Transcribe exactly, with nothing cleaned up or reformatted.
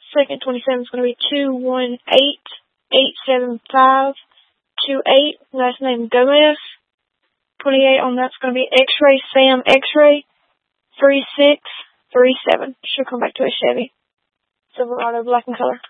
Second twenty-seven is going to be two one eight eight seven five two eight. Last name Gomez. twenty-eight on that's going to be X-Ray Sam X-Ray three six three seven. Should come back to a Chevy. Silverado, black in color.